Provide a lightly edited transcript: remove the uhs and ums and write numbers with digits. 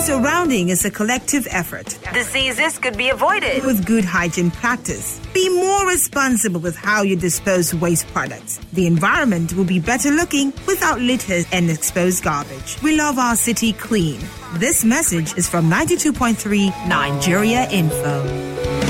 surrounding is a collective effort. Diseases could be avoided with good hygiene practice. Be more responsible with how you dispose waste products. The environment will be better looking without litter and exposed garbage. We love our city clean. This message is from 92.3 Nigeria Info.